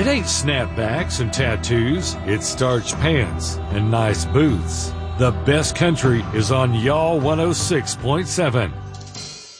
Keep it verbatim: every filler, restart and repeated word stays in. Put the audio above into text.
It ain't snapbacks and tattoos, it's starched pants and nice boots. The best country is on Y'all one oh six point seven.